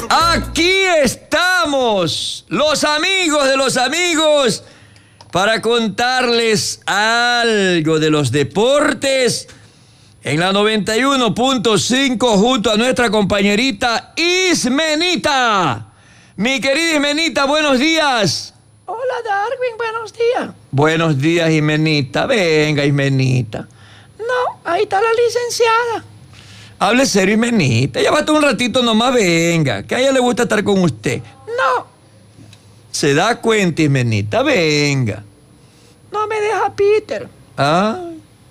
Aquí estamos, los amigos de los amigos, para contarles algo de los deportes en la 91.5 junto a nuestra compañerita Ismenita. Mi querida Ismenita, buenos días. Hola, Darwin, buenos días. Buenos días, Ismenita. Venga, Ismenita. No, ahí está la licenciada. Hable serio, Ismenita. Ya basta un ratito nomás, venga, que a ella le gusta estar con usted. No, ¿Se da cuenta, Ismenita? Venga. no me deja Peter. Ah,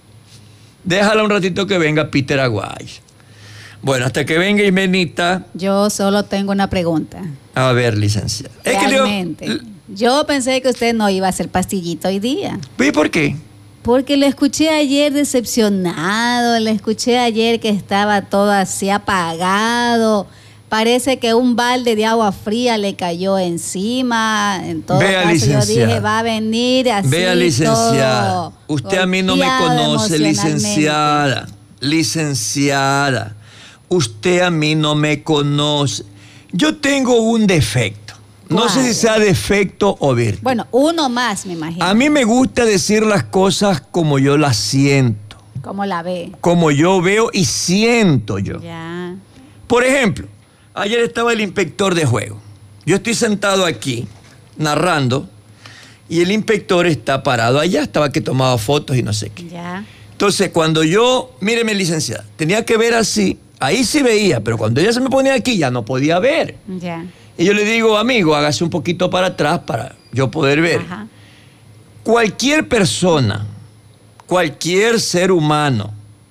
déjala un ratito que venga Peter Aguay. Bueno, hasta que venga Ismenita. Yo solo tengo una pregunta. A ver, licenciada. Realmente. Yo pensé que usted no iba a hacer pastillita hoy día. ¿Y por qué? Porque le escuché ayer decepcionado, le escuché ayer que estaba todo así apagado. Parece que un balde de agua fría le cayó encima. En todo Vea, caso, licenciada. yo dije, va a venir así. Vea, licenciada. todo Usted a mí no me golpeado conoce, licenciada. Licenciada. Usted a mí no me conoce. Yo tengo un defecto. No sé si sea defecto o virtud. Bueno, uno más, me imagino. A mí me gusta decir las cosas como yo las siento. ¿Cómo la ve? Como yo veo y siento yo. Ya. Por ejemplo, ayer estaba el inspector de juego. Yo estoy sentado aquí, narrando, y el inspector está parado allá, estaba que tomaba fotos y no sé qué. Ya. Entonces, cuando yo, míreme, licenciada, tenía que ver así, ahí sí veía, pero cuando ella se me ponía aquí ya no podía ver. Ya. Y yo le digo, amigo, hágase un poquito para atrás para yo poder ver. Ajá. Cualquier persona, cualquier ser humano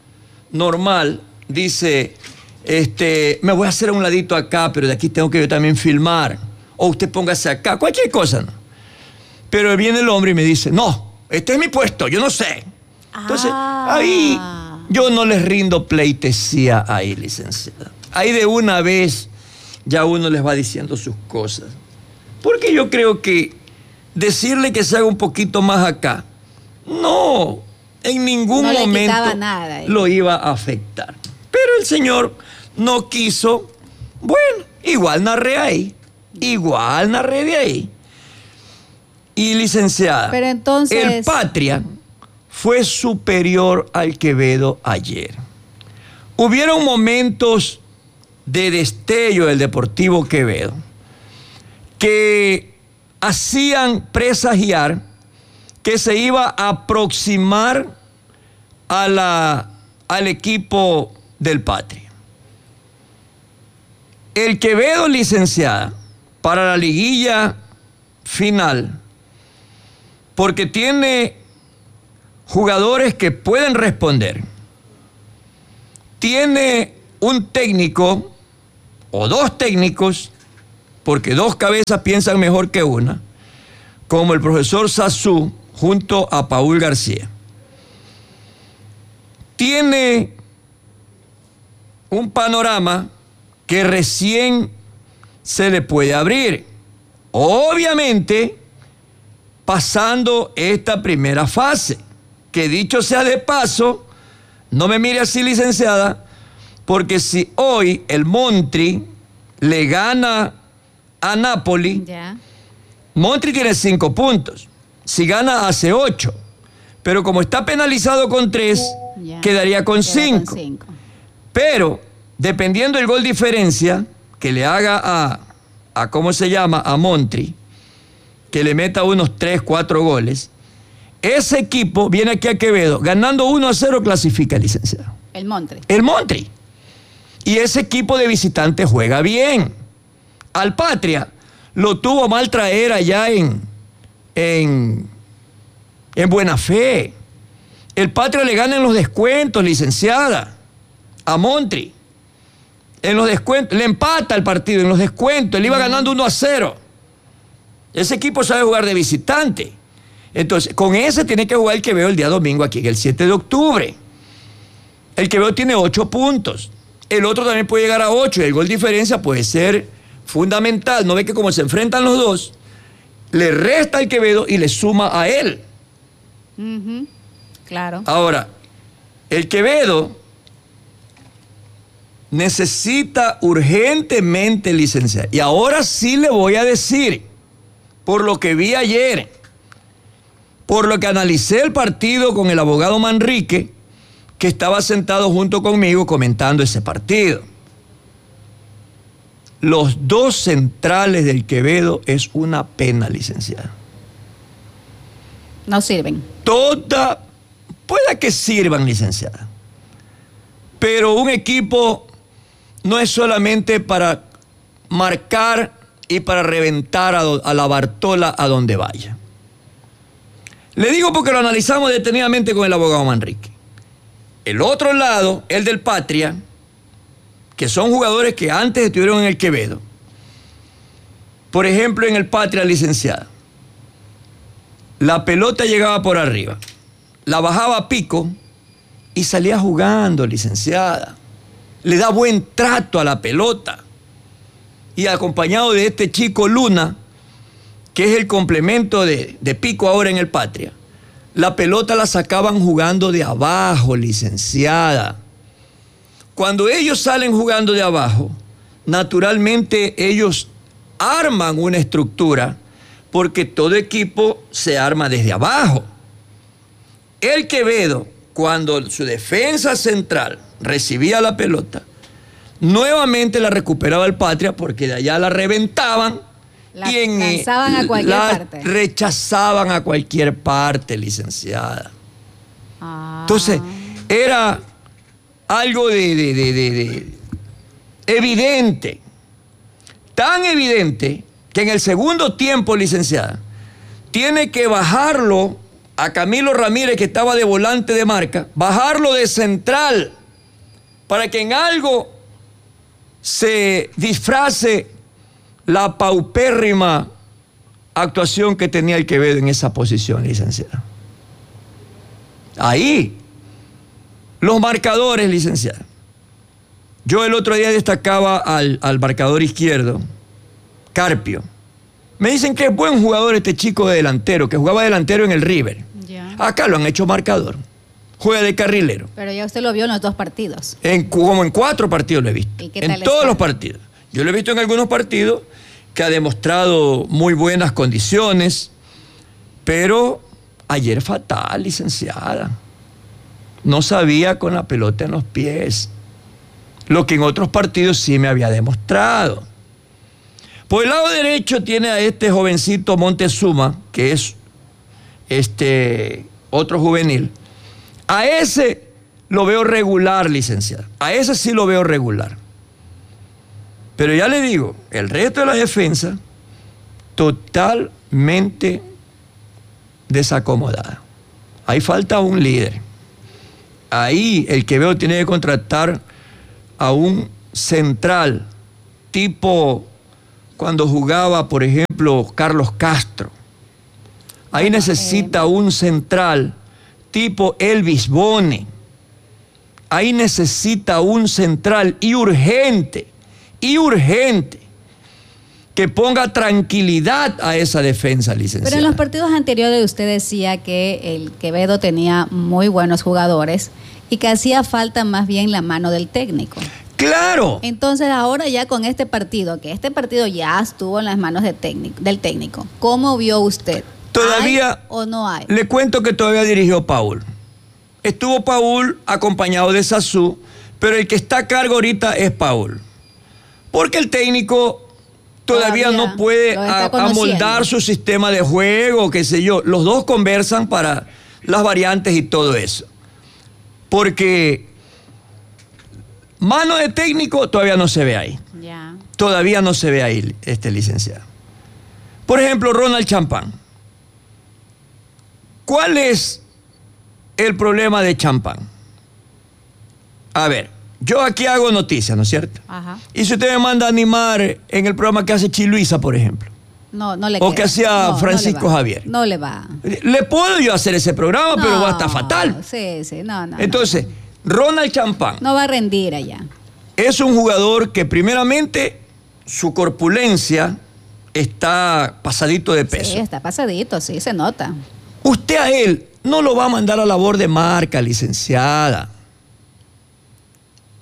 normal dice, me voy a hacer a un ladito acá, pero de aquí tengo que yo también filmar. O usted póngase acá, cualquier cosa, ¿no? Pero viene el hombre y me dice, no, este es mi puesto, yo no sé. Entonces, ahí yo no les rindo pleitesía ahí, licenciada. Ahí de una vez ya uno les va diciendo sus cosas. Porque yo creo que decirle que se haga un poquito más acá, no, en ningún momento nada, lo iba a afectar. Pero el señor no quiso, bueno, igual narré ahí, igual narré de ahí. Y licenciada, pero entonces, el Patria fue superior al Quevedo ayer. Hubieron momentos de destello del Deportivo Quevedo que hacían presagiar que se iba a aproximar al equipo del Patria. El Quevedo, licenciada, para la liguilla final, porque tiene jugadores que pueden responder, tiene un técnico o dos técnicos, porque dos cabezas piensan mejor que una, como el profesor Sassou junto a Paul García. Tiene un panorama que recién se le puede abrir. Obviamente, pasando esta primera fase, que dicho sea de paso, no me mire así, licenciada, porque si hoy el Montri le gana a Napoli, ya. Montri tiene 5 puntos. Si gana, hace 8. Pero como está penalizado con 3, quedaría con 5. Pero, dependiendo del gol diferencia que le haga a ¿cómo se llama? A Montri, que le meta unos 3, 4 goles, ese equipo viene aquí a Quevedo, ganando 1-0, clasifica, licenciado. El Montri. El Montri. Y ese equipo de visitantes juega bien. Al Patria lo tuvo mal traer allá en Buena Fe. El Patria le gana en los descuentos, licenciada, a Montri. En los descuentos, le empata el partido en los descuentos, él iba ganando 1-0. Ese equipo sabe jugar de visitante. Entonces, con ese tiene que jugar el Quevedo el día domingo aquí, el 7 de octubre. El Quevedo tiene 8 puntos. El otro también puede llegar a 8 y el gol diferencia puede ser fundamental. ¿No ve que como se enfrentan los dos, le resta al Quevedo y le suma a él? Claro. Ahora, el Quevedo necesita urgentemente, licenciada. Y ahora sí le voy a decir, por lo que vi ayer, por lo que analicé el partido con el abogado Manrique, que estaba sentado junto conmigo comentando ese partido. Los dos centrales del Quevedo es una pena, licenciada. No sirven. Pueda que sirvan, licenciada. Pero un equipo no es solamente para marcar y para reventar a la Bartola a donde vaya. Le digo porque lo analizamos detenidamente con el abogado Manrique. El otro lado, el del Patria, que son jugadores que antes estuvieron en el Quevedo. Por ejemplo, en el Patria, licenciada, la pelota llegaba por arriba, la bajaba a Pico y salía jugando, licenciada. Le da buen trato a la pelota. Y acompañado de este chico Luna, que es el complemento de Pico ahora en el Patria, la pelota la sacaban jugando de abajo, licenciada. Cuando ellos salen jugando de abajo, naturalmente ellos arman una estructura, porque todo equipo se arma desde abajo. El Quevedo, cuando su defensa central recibía la pelota, nuevamente la recuperaba el Patria, porque de allá la reventaban. Lanzaban a cualquier parte. Rechazaban a cualquier parte, licenciada. Entonces, era algo de evidente. Tan evidente que en el segundo tiempo, licenciada, tiene que bajarlo a Camilo Ramírez, que estaba de volante de marca, bajarlo de central, para que en algo se disfrace la paupérrima actuación que tenía el Quevedo en esa posición, licenciada. Ahí, los marcadores, licenciada. Yo el otro día destacaba al marcador izquierdo, Carpio. Me dicen que es buen jugador este chico de delantero, que jugaba delantero en el River. Ya. Acá lo han hecho marcador. Juega de carrilero. Pero ya usted lo vio en los 2 partidos. Como en 4 partidos lo he visto. ¿Y qué tal en todos está? los partidos. Yo lo he visto en algunos partidos que ha demostrado muy buenas condiciones, pero ayer fatal, licenciada. No sabía con la pelota en los pies, lo que en otros partidos sí me había demostrado. Por el lado derecho tiene a este jovencito Montezuma, que es otro juvenil. A ese lo veo regular, licenciada. A ese sí lo veo regular. Pero ya le digo, el resto de la defensa totalmente desacomodada. Ahí falta un líder. Ahí el Quevedo tiene que contratar a un central, tipo cuando jugaba, por ejemplo, Carlos Castro. Ahí necesita un central, tipo Elvis Bone. Ahí necesita un central y urgente, que ponga tranquilidad a esa defensa, licenciada. Pero en los partidos anteriores usted decía que el Quevedo tenía muy buenos jugadores y que hacía falta más bien la mano del técnico. ¡Claro! Entonces ahora ya con este partido, que este partido ya estuvo en las manos del técnico, ¿cómo vio usted? Todavía, ¿hay o no hay? Le cuento que todavía dirigió Paul. Estuvo Paul acompañado de Sasú, pero el que está a cargo ahorita es Paul. Porque el técnico todavía no puede amoldar su sistema de juego, qué sé yo. Los dos conversan para las variantes y todo eso. Porque mano de técnico todavía no se ve ahí. Ya. Todavía no se ve ahí, licenciado. Por ejemplo, Ronald Champán. ¿Cuál es el problema de Champán? A ver, yo aquí hago noticias, ¿no es cierto? Ajá. Y si usted me manda a animar en el programa que hace Chiluisa, por ejemplo. No le o queda. que hacía Francisco Javier. No le va. Le puedo yo hacer ese programa, pero va a estar fatal. Sí, no. Entonces, Ronald Champán. No va a rendir allá. Es un jugador que primeramente su corpulencia está pasadito de peso. Sí, está pasadito, sí, se nota. Usted a él no lo va a mandar a labor de marca, licenciada.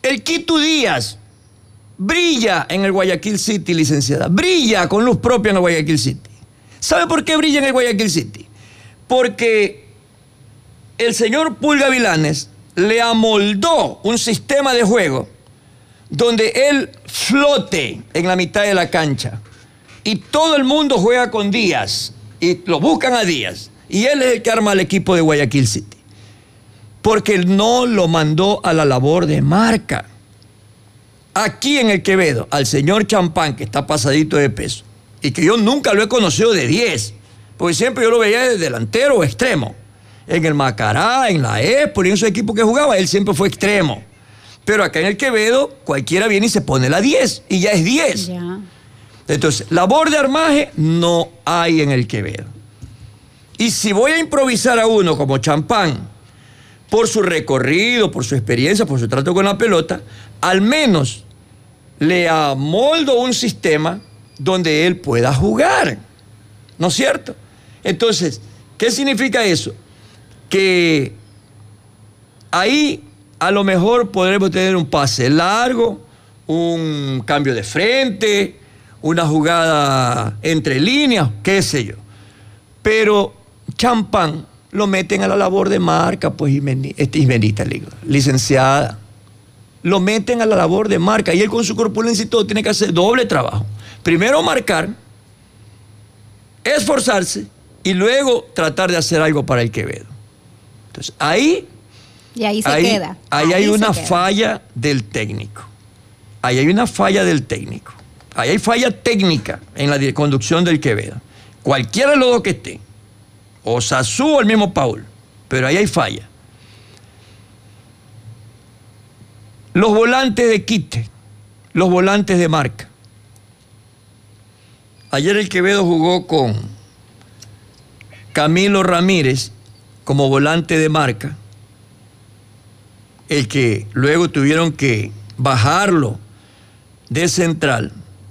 El Quito Díaz brilla en el Guayaquil City, licenciada. Brilla con luz propia en el Guayaquil City. ¿Sabe por qué brilla en el Guayaquil City? Porque el señor Pulga Vilanes le amoldó un sistema de juego donde él flote en la mitad de la cancha y todo el mundo juega con Díaz y lo buscan a Díaz y él es el que arma el equipo de Guayaquil City porque él no lo mandó a la labor de marca. Aquí en el Quevedo, al señor Champán, que está pasadito de peso y que yo nunca lo he conocido de 10, porque siempre yo lo veía de delantero o extremo. En el Macará, en la Expo, en esos equipos que jugaba, él siempre fue extremo. Pero acá en el Quevedo, cualquiera viene y se pone la 10, y ya es 10. Ya. Entonces, labor de armaje no hay en el Quevedo. Y si voy a improvisar a uno como Champán, por su recorrido, por su experiencia, por su trato con la pelota, al menos le amoldo un sistema donde él pueda jugar. ¿No es cierto? Entonces, ¿qué significa eso? Que ahí a lo mejor podremos tener un pase largo, un cambio de frente, una jugada entre líneas, qué sé yo. Pero Champán lo meten a la labor de marca, pues Jimenita, licenciada. Lo meten a la labor de marca y él con su corpulencia y todo tiene que hacer doble trabajo. Primero marcar, esforzarse y luego tratar de hacer algo para el Quevedo. Entonces, ahí se queda. Ahí hay una falla del técnico. Ahí hay una falla del técnico. Ahí hay falla técnica en la conducción del Quevedo. Cualquiera de los dos que esté, o Sasú o el mismo Paul, pero ahí hay falla. Los volantes de quite, los volantes de marca. Ayer el Quevedo jugó con Camilo Ramírez como volante de marca, el que luego tuvieron que bajarlo de central.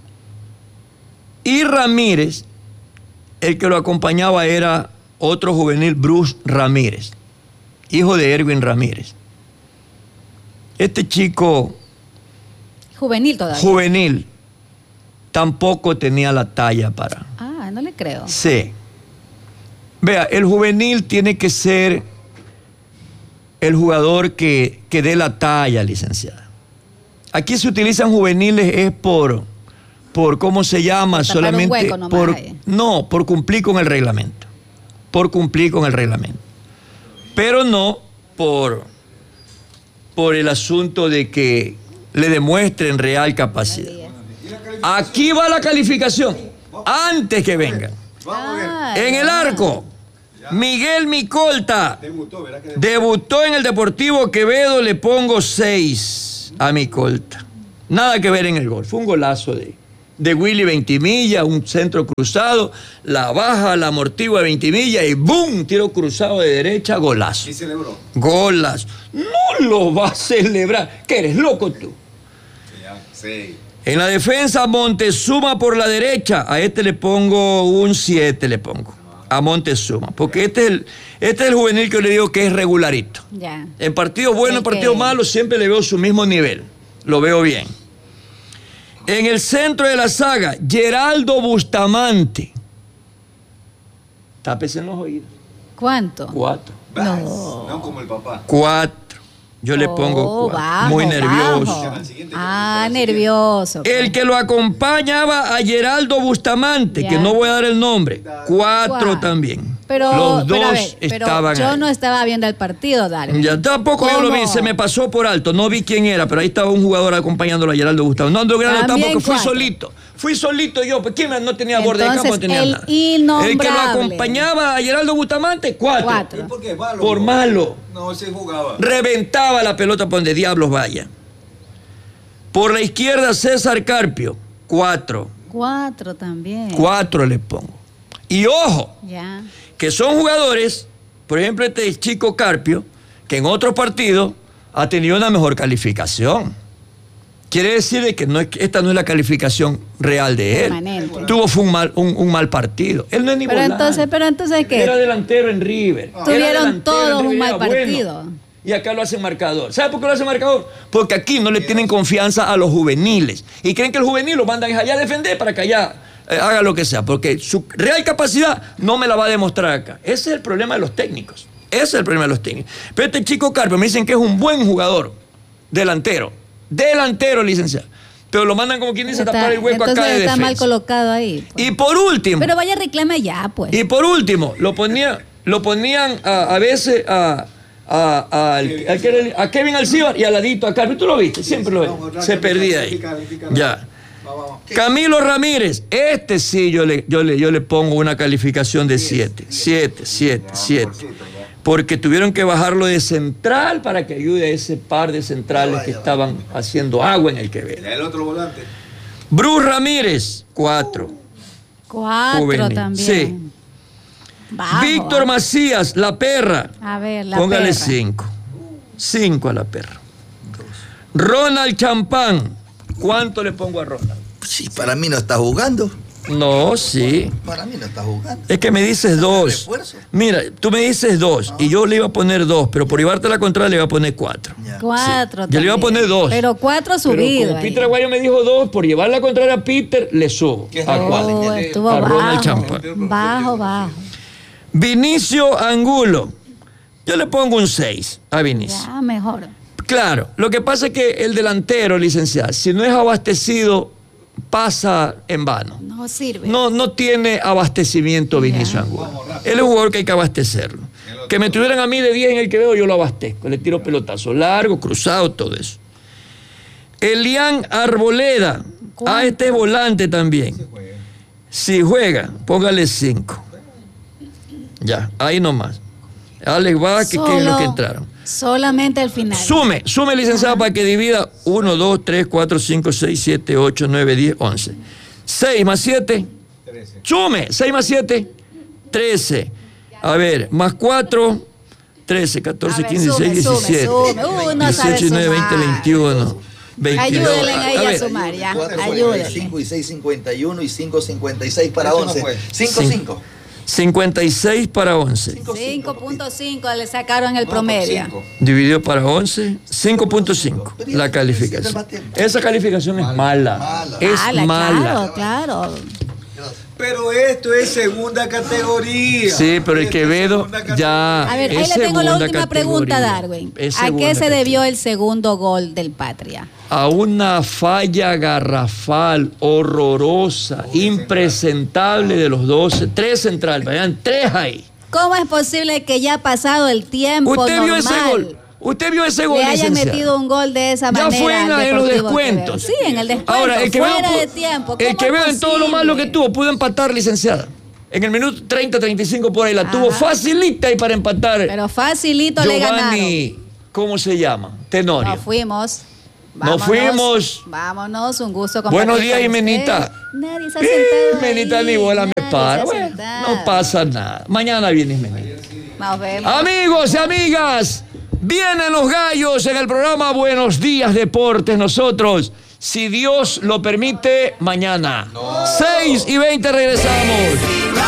Y Ramírez, el que lo acompañaba era otro juvenil, Bruce Ramírez, hijo de Erwin Ramírez. Este chico juvenil todavía. Juvenil, tampoco tenía la talla para... Ah, no le creo. Sí. Vea, el juvenil tiene que ser el jugador que dé la talla, licenciada. Aquí se utilizan juveniles es por ¿cómo se llama? Solamente por cumplir con el reglamento. Por cumplir con el reglamento. Pero no por el asunto de que le demuestren real capacidad. Aquí va la calificación, antes que vengan. En el arco, Miguel Micolta debutó en el Deportivo Quevedo, le pongo 6 a Micolta. Nada que ver en el gol, fue un golazo de Willy Ventimilla, un centro cruzado, la baja, la amortigua de Ventimilla y ¡boom! Tiro cruzado de derecha, golazo. ¿Y celebró? Golazo. No lo va a celebrar. ¿Qué eres loco tú? Sí. En la defensa, Montezuma por la derecha. A este le pongo un 7, le pongo. A Montezuma. Porque este es el juvenil que yo le digo que es regularito. Ya. En partidos buenos, en partidos malos, siempre le veo su mismo nivel. Lo veo bien. En el centro de la saga, Geraldo Bustamante. Tápese en los oídos. ¿Cuánto? 4. No como el papá. 4. Yo le pongo 4. Bajo, muy nervioso. Bajo. Nervioso. El que lo acompañaba a Geraldo Bustamante, Ya. que no voy a dar el nombre. 4 también. Los dos estaban yo ahí. no estaba viendo el partido, Darwin. Ya tampoco yo lo vi, se me pasó por alto, no vi quién era, pero ahí estaba un jugador acompañándolo a Geraldo Bustamante. No ando grande tampoco, fui solito yo, pues ¿quién no tenía borde de campo? No tenía el nada. innombrable. El que lo acompañaba a Geraldo Bustamante, 4. ¿Y por qué? Malo. Por malo. No, se jugaba. Reventaba la pelota por donde diablos vaya. Por la izquierda, César Carpio, 4. 4 también. 4 le pongo. Y ojo, Ya. que son jugadores, por ejemplo este chico Carpio, que en otros partidos ha tenido una mejor calificación. Quiere decir de que esta no es la calificación real de él. Permanente. Fue un mal partido. Él no es ni Pero volante. entonces, ¿qué? Era delantero en River. Tuvieron todos un mal partido. y acá lo hacen marcador. ¿Sabe por qué lo hacen marcador? Porque aquí no le tienen confianza a los juveniles y creen que el juvenil lo mandan allá a defender para que allá haga lo que sea, porque su real capacidad no me la va a demostrar acá. Ese es el problema de los técnicos. Ese es el problema de los técnicos. Pero este chico Carpio me dicen que es un buen jugador, delantero, licenciado. Pero lo mandan como quien dice a tapar el hueco acá de defensa. Entonces está mal colocado ahí. Y por último. Pero vaya, reclame ya, pues. Y por último, lo ponían a veces a Kevin Alcibar y al ladito a Carpio. ¿Tú lo viste? Siempre lo ves. Se perdía ahí. Ya. Camilo Ramírez, este sí yo le pongo una calificación de 7. 7. Porque tuvieron que bajarlo de central para que ayude a ese par de centrales que estaban haciendo agua en el Quevedo. El otro volante. Bruce Ramírez, 4. 4 Juvenil. también. Sí. Bajo. Víctor Macías, la perra. A ver, la Póngale perra. 5. 5 a la perra. Ronald Champán. ¿Cuánto le pongo a Ronald? Sí, para mí no está jugando. No, sí. Para mí no está jugando. Es que me dices 2. Refuerzo. Mira, tú me dices 2 y yo le iba a poner 2, pero por llevarte la contraria le iba a poner 4. Ya. 4 Yo le iba a poner 2. Pero 4 subido. Pero como Peter Aguayo me dijo 2, por llevar la contraria a Peter, le subo. ¿Qué es ¿A lo cuál? Oh, estuvo A Ronald bajo. Champán. Bajo. Vinicio Angulo. Yo le pongo un 6 a Vinicio. Ya, mejor. Claro, lo que pasa es que el delantero, licenciado, si no es abastecido, pasa en vano. No sirve. No tiene abastecimiento Vinicio Angulo. Él es un jugador que hay que abastecerlo. Que me tuvieran a mí de 10 en el que veo, yo lo abastezco. Le tiro pelotazo largo, cruzado, todo eso. Elian Arboleda. ¿Cuánto? Este es volante también. Si juega, póngale 5. Ya, ahí nomás. Alex Vázquez, que es lo que entraron. Solamente al final. Sume, licenciado, para que divida 1, 2, 3, 4, 5, 6, 7, 8, 9, 10, 11. 6 más 7. 13. Sume, 6 más 7. 13. A ver, más 4. 13, 14, 15, 16, 17. No 18, 19, 20, 21. 22. Ayúdenle ahí A a ver, sumar, ya. 4, Ayúdenle. 5 y 6, 51 y 5, 56 para Eso no 11. fue. 5, Sí. 5. 56 para 11. 5.5 le sacaron el promedio. Dividido para 11, 5.5. La calificación. Esa calificación es mala. Es mala. Claro. Pero esto es segunda categoría. Sí, pero el Esto es Quevedo segunda categoría. ya. A ver, ahí es le tengo la segunda última pregunta, categoría. Darwin. Es ¿A qué segunda se categoría. debió el segundo gol del Patria? A una falla garrafal, horrorosa, impresentable de los 12. 3 centrales, vayan 3 ahí. ¿Cómo es posible que ya ha pasado el tiempo Usted vio normal ese gol. Usted vio ese gol, le hayan licenciado. metido un gol de esa Ya manera? fue al en los Deportivo descuentos. Quevedo? Sí, en el descuento. Ahora, el que fuera veo de tiempo. el ¿Cómo que es veo en todo lo malo que posible? tuvo, pudo empatar, licenciada. En el minuto 30, 35 por ahí la tuvo Ajá. facilita ahí para empatar. Pero facilito le ganaron. Giovanni, ¿cómo se llama? Tenorio. Nos fuimos. Nos fuimos. Vámonos, un gusto compartir Buenos días, con Jimenita. usted. Nadie se ha sentado Menita ahí, ni bola me nadie para. se ha Bueno, sentado. no pasa nada. Mañana viene Menita. Nos vemos. Amigos y amigas, vienen los gallos en el programa Buenos Días Deportes. Nosotros, si Dios lo permite, mañana. 6:20 regresamos.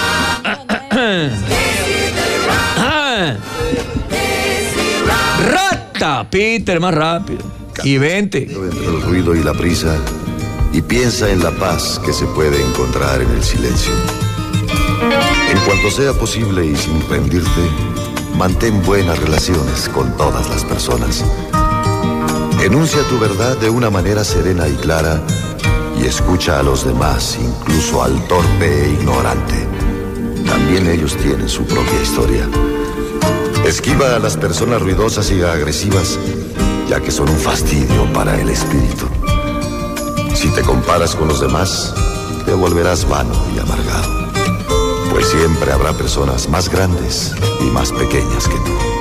Rata, Peter, más rápido. Y 20. Entre el ruido y la prisa y piensa en la paz que se puede encontrar en el silencio. En cuanto sea posible y sin rendirte, mantén buenas relaciones con todas las personas. Enuncia tu verdad de una manera serena y clara y escucha a los demás, incluso al torpe e ignorante. También ellos tienen su propia historia. Esquiva a las personas ruidosas y agresivas, ya que son un fastidio para el espíritu. Si te comparas con los demás, te volverás vano y amargado, pues siempre habrá personas más grandes y más pequeñas que tú.